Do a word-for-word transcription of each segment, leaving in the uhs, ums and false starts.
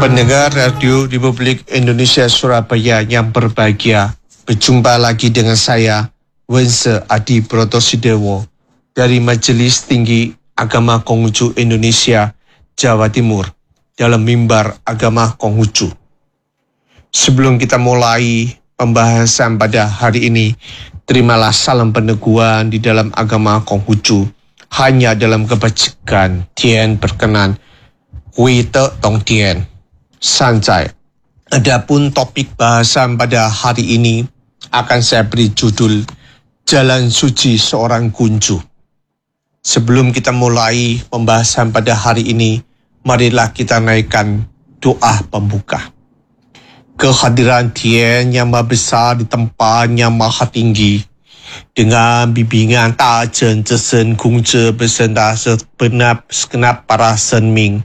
Pendengar Radio Republik Indonesia Surabaya yang berbahagia, berjumpa lagi dengan saya, Wense Adi Brotosidewo, dari Majelis Tinggi Agama Konghucu Indonesia, Jawa Timur, dalam mimbar agama Konghucu. Sebelum kita mulai pembahasan pada hari ini, terimalah salam peneguhan di dalam agama Konghucu. Hanya dalam kebajikan, Tian berkenan, Hui Te Tong Tian, Sanjai. Adapun topik bahasan pada hari ini akan saya beri judul Jalan Suci Seorang Kuncu. Sebelum kita mulai pembahasan pada hari ini, marilah kita naikkan doa pembuka. Kehadiran Tian yang maha besar di tempat yang maha tinggi, dengan bimbingan tajen jesen kungce bersenda segenap segenap para senming,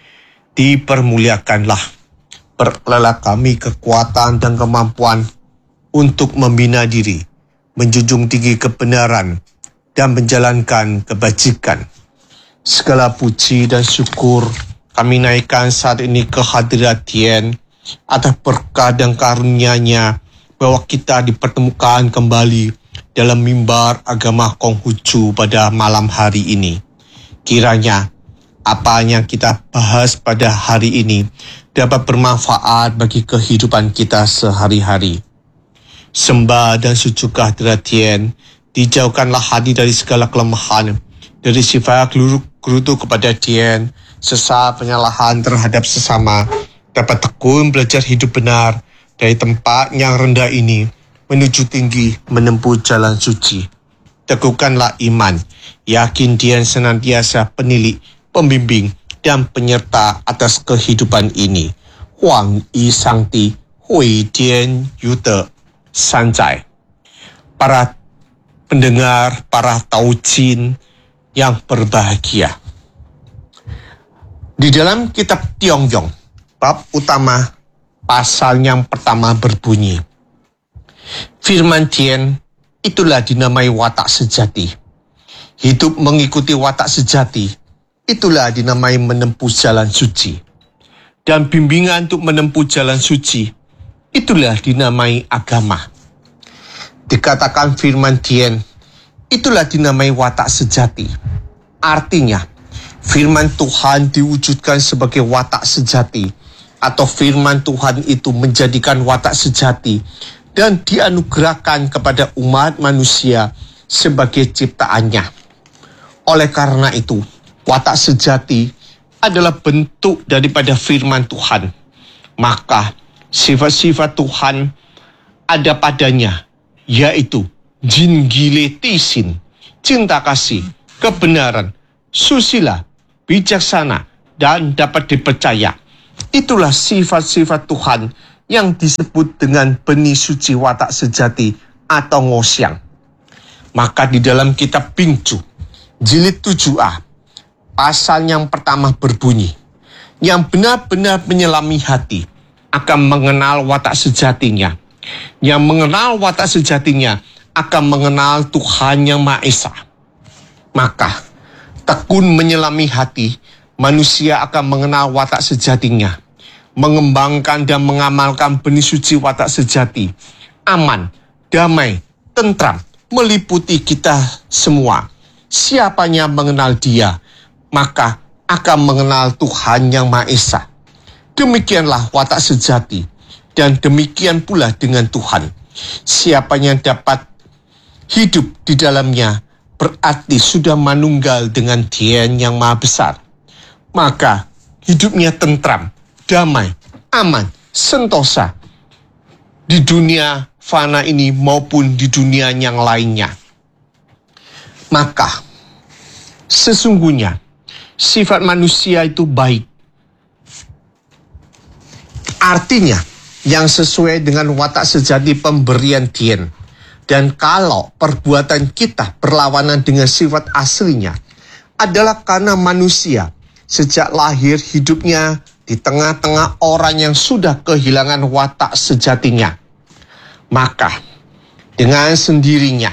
dipermuliakanlah. Perlelah kami kekuatan dan kemampuan untuk membina diri, menjunjung tinggi kebenaran, dan menjalankan kebajikan. Segala puji dan syukur kami naikkan saat ini kehadiran Tian atas berkah dan karunia-Nya bahwa kita dipertemukan kembali dalam mimbar agama Konghucu pada malam hari ini. Kiranya apa yang kita bahas pada hari ini dapat bermanfaat bagi kehidupan kita sehari-hari. Sembah dan sujud kehadirat Tian, dijauhkanlah hati dari segala kelemahan, dari sifat gerutu kepada Tian, sesat penyalahan terhadap sesama, dapat tekun belajar hidup benar dari tempat yang rendah ini, menuju tinggi menempuh jalan suci. Teguhkanlah iman, yakin Tian senantiasa penilik, pembimbing, dan penyerta atas kehidupan ini. Huang Yi Sangti, Hui Tian Yute, Sanjai. Para pendengar, para taujin yang berbahagia. Di dalam kitab Tiongyong, bab utama pasal yang pertama berbunyi, firman Tian, itulah dinamai watak sejati. Hidup mengikuti watak sejati, itulah dinamai menempuh jalan suci. Dan bimbingan untuk menempuh jalan suci, itulah dinamai agama. Dikatakan firman Tian, itulah dinamai watak sejati. Artinya, firman Tuhan diwujudkan sebagai watak sejati, atau firman Tuhan itu menjadikan watak sejati dan dianugerahkan kepada umat manusia sebagai ciptaannya. Oleh karena itu, watak sejati adalah bentuk daripada firman Tuhan. Maka, sifat-sifat Tuhan ada padanya, yaitu Jinggile Tisin, cinta kasih, kebenaran, susila, bijaksana, dan dapat dipercaya. Itulah sifat-sifat Tuhan yang disebut dengan benih suci watak sejati atau ngosyang. Maka di dalam kitab Bingcu, jilid tujuh a, pasal yang pertama berbunyi, yang benar-benar menyelami hati akan mengenal watak sejatinya. Yang mengenal watak sejatinya akan mengenal Tuhan yang Maha Esa. Maka, tekun menyelami hati, manusia akan mengenal watak sejatinya, mengembangkan dan mengamalkan benih suci watak sejati, aman, damai, tentram, meliputi kita semua. Siapanya mengenal Dia, maka akan mengenal Tuhan yang Maha Esa. Demikianlah watak sejati, dan demikian pula dengan Tuhan. Siapa yang dapat hidup di dalamnya, berarti sudah manunggal dengan Tian yang Maha Besar. Maka hidupnya tentram, damai, aman, sentosa di dunia fana ini maupun di dunia yang lainnya. Maka sesungguhnya sifat manusia itu baik. Artinya yang sesuai dengan watak sejati pemberian Tian. Dan kalau perbuatan kita berlawanan dengan sifat aslinya, adalah karena manusia sejak lahir hidupnya di tengah-tengah orang yang sudah kehilangan watak sejatinya. Maka dengan sendirinya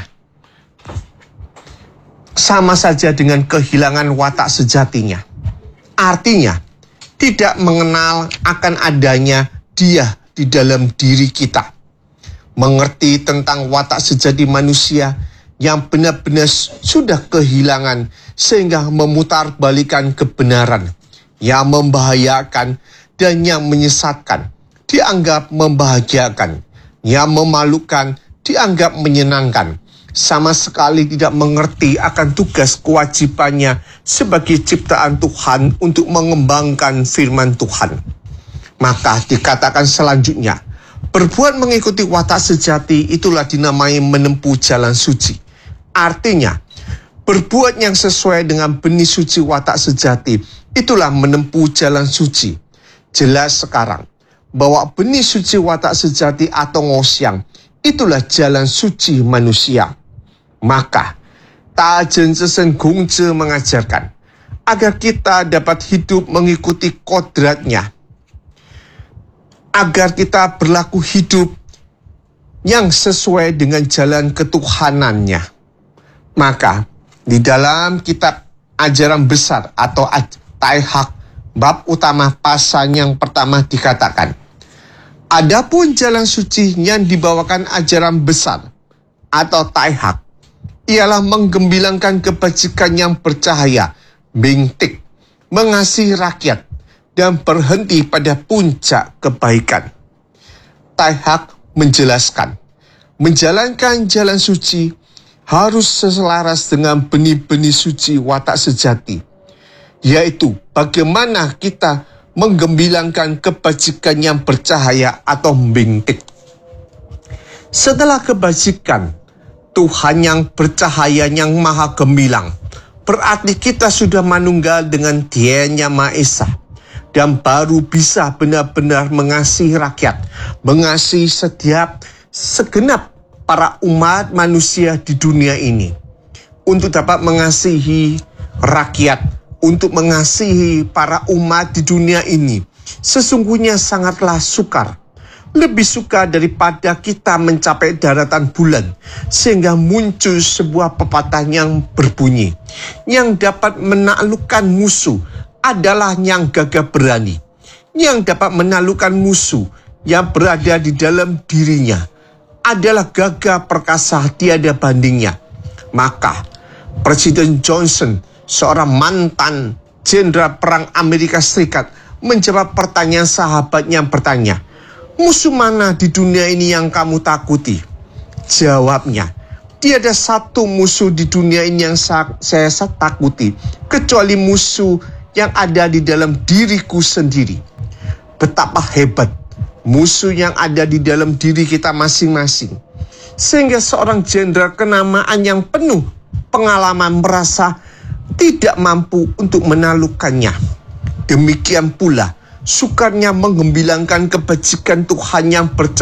sama saja dengan kehilangan watak sejatinya. Artinya tidak mengenal akan adanya Dia di dalam diri kita. Mengerti tentang watak sejati manusia yang benar-benar sudah kehilangan sehingga memutarbalikan kebenaran, yang membahayakan dan yang menyesatkan dianggap membahagiakan, yang memalukan dianggap menyenangkan, sama sekali tidak mengerti akan tugas kewajibannya sebagai ciptaan Tuhan untuk mengembangkan firman Tuhan. Maka dikatakan selanjutnya, berbuat mengikuti watak sejati itulah dinamai menempuh jalan suci. Artinya, berbuat yang sesuai dengan benih suci watak sejati itulah menempuh jalan suci. Jelas sekarang bahwa benih suci watak sejati atau ngosyang itulah jalan suci manusia. Maka Tajen Sesen Gongje mengajarkan agar kita dapat hidup mengikuti kodratnya, agar kita berlaku hidup yang sesuai dengan jalan ketuhanannya. Maka di dalam kitab ajaran besar atau Taihak bab utama pasal yang pertama dikatakan, adapun jalan suci yang dibawakan ajaran besar atau Taihak ialah menggembilangkan kebajikan yang bercahaya, bingtik, mengasihi rakyat, dan berhenti pada puncak kebaikan. Taihak menjelaskan, menjalankan jalan suci harus selaras dengan benih-benih suci watak sejati, yaitu bagaimana kita menggembilangkan kebajikan yang bercahaya atau bingtik. Setelah kebajikan, Tuhan yang bercahaya yang maha gemilang, berarti kita sudah manunggal dengan Dia-Nya Maha Esa, dan baru bisa benar-benar mengasihi rakyat, mengasihi setiap segenap para umat manusia di dunia ini. Untuk dapat mengasihi rakyat, untuk mengasihi para umat di dunia ini, sesungguhnya sangatlah sukar. Lebih sukar daripada kita mencapai daratan bulan, sehingga muncul sebuah pepatah yang berbunyi, yang dapat menaklukkan musuh adalah yang gagah berani, yang dapat menaklukkan musuh yang berada di dalam dirinya adalah gagah perkasa tiada bandingnya. Maka Presiden Johnson, seorang mantan jenderal perang Amerika Serikat, menjawab pertanyaan sahabatnya yang bertanya, musuh mana di dunia ini yang kamu takuti? Jawabnya, tiada satu musuh di dunia ini yang saya, saya takuti, kecuali musuh yang ada di dalam diriku sendiri. Betapa hebat musuh yang ada di dalam diri kita masing-masing, sehingga seorang jenderal kenamaan yang penuh pengalaman merasa tidak mampu untuk menaklukkannya. Demikian pula sukarnya menggembilangkan kebajikan Tuhan yang bercahaya